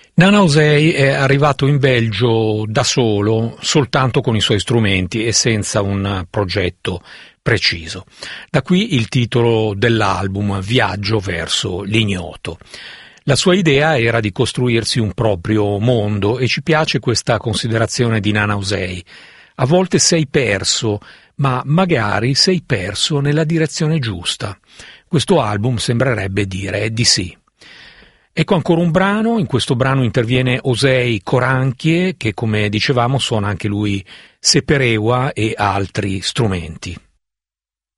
Nana Osei è arrivato in Belgio da solo, soltanto con i suoi strumenti e senza un progetto preciso. Da qui il titolo dell'album, Viaggio verso l'ignoto. La sua idea era di costruirsi un proprio mondo e ci piace questa considerazione di Nana Osei. A volte sei perso, ma magari sei perso nella direzione giusta. Questo album sembrerebbe dire di sì. Ecco ancora un brano, in questo brano interviene Osei Coranchie, che come dicevamo suona anche lui seperewa e altri strumenti.